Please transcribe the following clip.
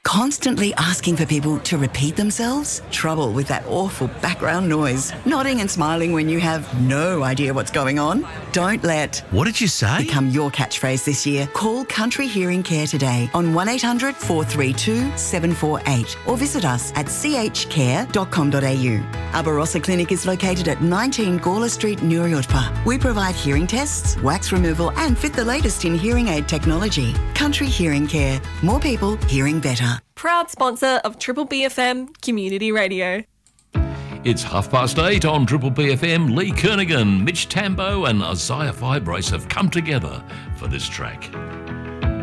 Constantly asking for people to repeat themselves? Trouble with that awful background noise. Nodding and smiling when you have no idea what's going on? Don't let What did you say? become your catchphrase this year. Call Country Hearing Care today on 1800 432 748 or visit us at chcare.com.au. Our Barossa Clinic is located at 19 Gawler Street, Nuriootpa. We provide hearing tests, wax removal and fit the latest in hearing aid technology. Country Hearing Care. More people hearing better. Proud sponsor of Triple BFM Community Radio. It's 8:30 on Triple BFM. Lee Kernaghan, Mitch Tambo and Isaiah Firebrace have come together for this track.